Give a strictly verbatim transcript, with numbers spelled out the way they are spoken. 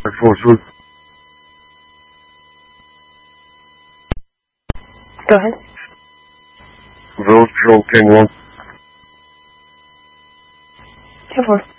Force. Go ahead. Village Patrol King one. ten four.